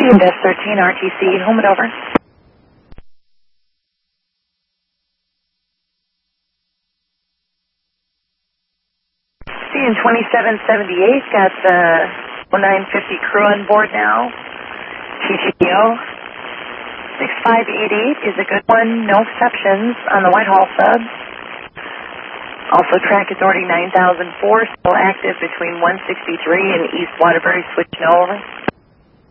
Desk 13 RTC, home and over. Seeing 2778, got the 0950 crew on board now. TTO 6588 is a good one, no exceptions on the Whitehall sub. Also track authority 9004, still active between 163 and East Waterbury, switching over.